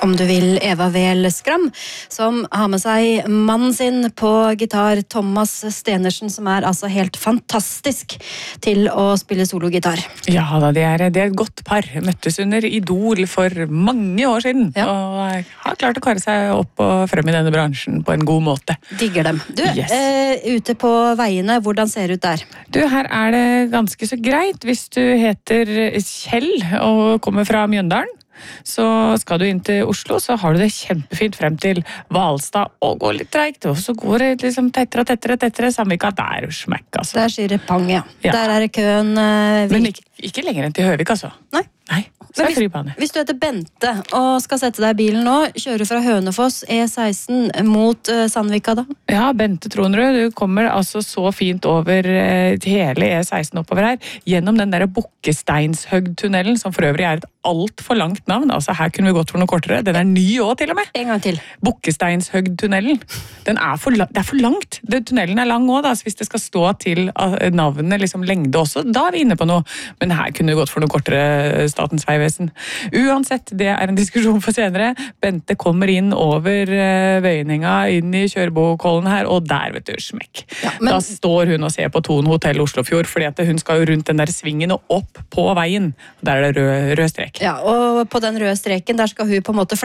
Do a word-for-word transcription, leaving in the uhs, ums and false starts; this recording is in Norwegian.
Om du vil, Eva Vel Skram, som har med seg mannen sin på gitar, Thomas Stenersen, som er altså helt fantastisk til å spille sologitar. Ja da, det er, det er et godt par. Møttes under Idol for mange år siden, ja. Og har klart å kare seg opp og frem i denne bransjen på en god måte. Digger dem. Du, yes. eh, ute på veiene, hvordan ser det ut der? Du, her er det ganske så greit. Hvis du heter Kjell og kommer fra Mjøndalen, så skal du inn til Oslo, så har du det kjempefint frem til Valstad og går litt tregt, og så går det liksom tettere og tettere og tettere, Sandvika, der er smekk, altså. Der sier det pang, ja. ja. Der er det køen uh, Men ikke, ikke lenger enn til Høvik, altså. Nei. Nei. Men hvis, hvis du heter Bente og skal sette deg i bilen nå, kjører fra Hønefoss E seksten mot uh, Sandvika da? Ja, Bente Tronrud, du kommer altså så fint over uh, hele E seksten oppover her, gjennom den der Bukkesteinshøgtunnelen, som for øvrig er et alt for langt navn. Altså her kunne vi gått for noe kortere. Den er ny også til og med. En gang til. Bukkesteinshøgtunnelen. Den er for, det er for langt. Den tunnelen er lang også da, så hvis det skal stå til navnet, liksom lengde også, da er vi inne på noe. Men her kunne vi gått for noe kortere, Statens vegvesen. Uansett, det er en diskusjon for senere. Bente kommer inn over Vøyninga, inn i Kjørbokollen her, og der, vet du, smekk. Ja, men... Da står hun og ser på Thon Hotell Oslofjord, fordi at hun skal jo rundt den der svingen og opp på veien. Der er det rød, rød strek. Ja, og på den røde streken, der skal hun på en måte